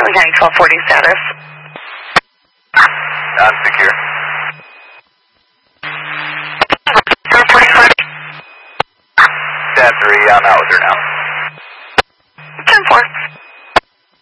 Stanley County 1240 status. Non-secure. 445. Stat 3, I'm out with her now.